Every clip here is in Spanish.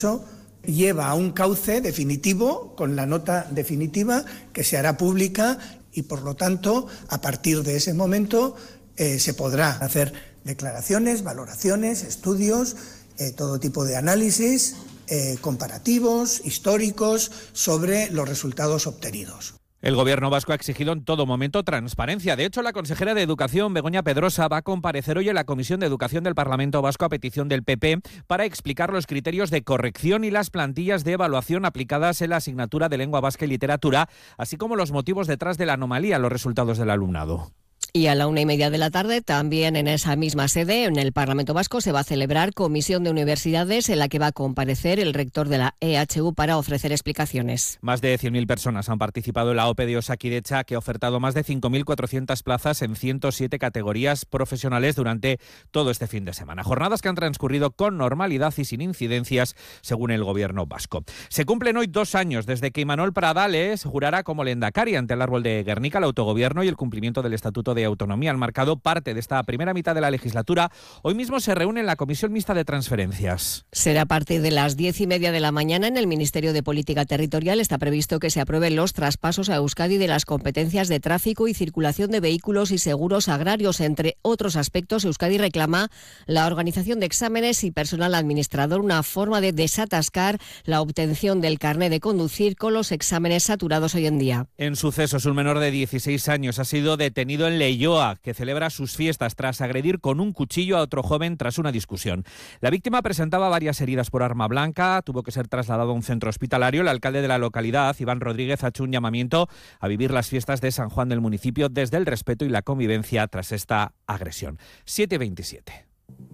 Eso lleva a un cauce definitivo, con la nota definitiva, que se hará pública y, por lo tanto, a partir de ese momento se podrá hacer declaraciones, valoraciones, estudios, todo tipo de análisis comparativos, históricos, sobre los resultados obtenidos. El Gobierno vasco ha exigido en todo momento transparencia. De hecho, la consejera de Educación, Begoña Pedrosa, va a comparecer hoy en la Comisión de Educación del Parlamento Vasco a petición del PP para explicar los criterios de corrección y las plantillas de evaluación aplicadas en la asignatura de Lengua Vasca y Literatura, así como los motivos detrás de la anomalía en los resultados del alumnado. Y a la 1:30 de la tarde, también en esa misma sede, en el Parlamento Vasco, se va a celebrar Comisión de Universidades, en la que va a comparecer el rector de la EHU para ofrecer explicaciones. Más de 100.000 personas han participado en la OPE de Osakidetza, que ha ofertado más de 5.400 plazas en 107 categorías profesionales durante todo este fin de semana. Jornadas que han transcurrido con normalidad y sin incidencias, según el Gobierno vasco. Se cumplen hoy 2 años desde que Imanol Pradales jurara como lehendakari ante el árbol de Gernika. El autogobierno y el cumplimiento del Estatuto de Autonomía han marcado parte de esta primera mitad de la legislatura. Hoy mismo se reúne en la Comisión Mixta de Transferencias. Será a partir de las 10:30 de la mañana en el Ministerio de Política Territorial. Está previsto que se aprueben los traspasos a Euskadi de las competencias de tráfico y circulación de vehículos y seguros agrarios. Entre otros aspectos, Euskadi reclama la organización de exámenes y personal administrador, una forma de desatascar la obtención del carné de conducir con los exámenes saturados hoy en día. En sucesos, un menor de 16 años ha sido detenido en Leioa, que celebra sus fiestas tras agredir con un cuchillo a otro joven tras una discusión. La víctima presentaba varias heridas por arma blanca, tuvo que ser trasladado a un centro hospitalario. El alcalde de la localidad, Iván Rodríguez, ha hecho un llamamiento a vivir las fiestas de San Juan del municipio desde el respeto y la convivencia tras esta agresión. 7:27.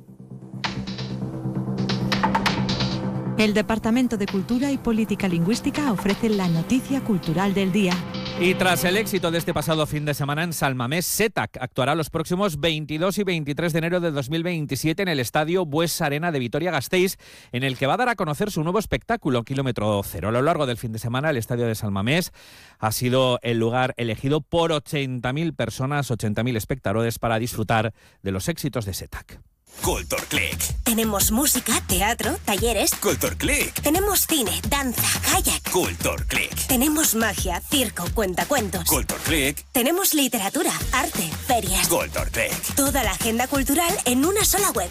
El Departamento de Cultura y Política Lingüística ofrece la noticia cultural del día. Y tras el éxito de este pasado fin de semana en Salmamés, Setac actuará los próximos 22 y 23 de enero de 2027 en el Estadio Bues Arena de Vitoria-Gasteiz, en el que va a dar a conocer su nuevo espectáculo, Kilómetro Cero. A lo largo del fin de semana, el Estadio de Salmamés ha sido el lugar elegido por 80.000 personas, 80.000 espectadores, para disfrutar de los éxitos de Setac. Culture Click. Tenemos música, teatro, talleres. Culture Click. Tenemos cine, danza, kayak. Culture Click. Tenemos magia, circo, cuentacuentos. Culture Click. Tenemos literatura, arte, ferias. Culture Click. Toda la agenda cultural en una sola web.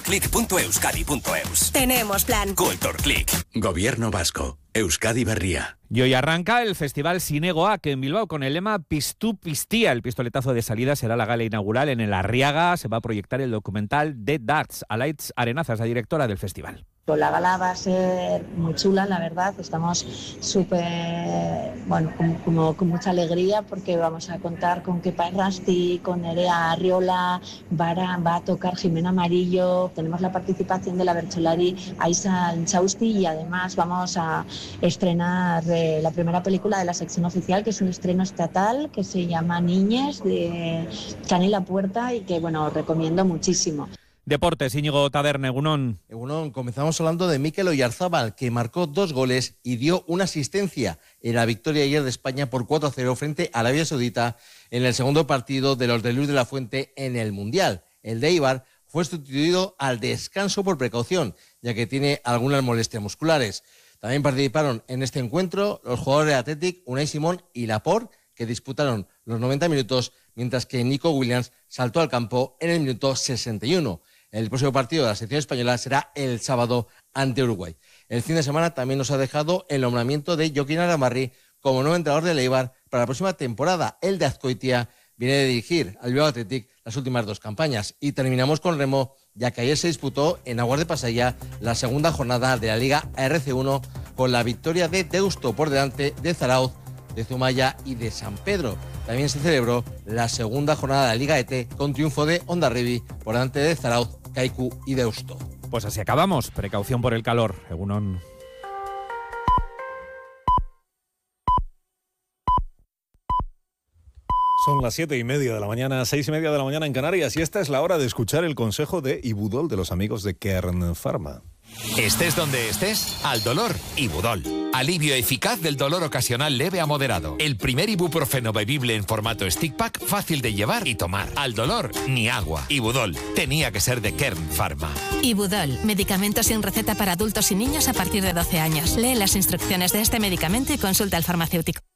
cultureclick.euskadi.eus. Tenemos plan. Culture Click. Gobierno vasco. Euskadi Berria. Y hoy arranca el Festival Zinegoak en Bilbao con el lema Piztu Piztia. El pistoletazo de salida será la gala inaugural en el Arriaga. Se va a proyectar el documental The Darts. Alaitz Arenaza es la directora del festival. La gala va a ser muy chula, la verdad. Estamos súper, con mucha alegría, porque vamos a contar con Kepa Errasti, con Nerea Arriola, va a tocar Jimena Amarillo, tenemos la participación de la bertsolari Aisa Inchausti, y además vamos a estrenar la primera película de la sección oficial, que es un estreno estatal que se llama Niñes, de Chani La Puerta, y que recomiendo muchísimo. Deportes, Íñigo Taberne, Egunon. Egunon, comenzamos hablando de Mikel Oyarzábal, que marcó 2 goles y dio una asistencia en la victoria ayer de España por 4-0 frente a Arabia Saudita en el segundo partido de los de Luis de la Fuente en el Mundial. El de Eibar fue sustituido al descanso por precaución, ya que tiene algunas molestias musculares. También participaron en este encuentro los jugadores de Athletic, Unai Simón y Laporte, que disputaron los 90 minutos, mientras que Nico Williams saltó al campo en el minuto 61. El próximo partido de la selección española será el sábado ante Uruguay. El fin de semana también nos ha dejado el nombramiento de Joaquín Aramarri como nuevo entrenador del Eibar para la próxima temporada. El de Azcoitia viene de dirigir al Bilbao Athletic las últimas 2 campañas. Y terminamos con remo, ya que ayer se disputó en Aguas de Pasaya la segunda jornada de la Liga RC1, con la victoria de Deusto por delante de Zarauz, de Zumaya y de San Pedro. También se celebró la segunda jornada de la Liga ET con triunfo de Hondarribi por delante de Zarauz, Kaiku y Deusto. Pues así acabamos. Precaución por el calor. Egunon. Son las 7:30 de la mañana, 6:30 de la mañana en Canarias, y esta es la hora de escuchar el consejo de Ibudol, de los amigos de Kern Pharma. Estés donde estés, al dolor, Ibudol. Alivio eficaz del dolor ocasional leve a moderado. El primer ibuprofeno bebible en formato stick pack, fácil de llevar y tomar. Al dolor, ni agua. Ibudol. Tenía que ser de Kern Pharma. Ibudol. Medicamento sin receta para adultos y niños a partir de 12 años. Lee las instrucciones de este medicamento y consulta al farmacéutico.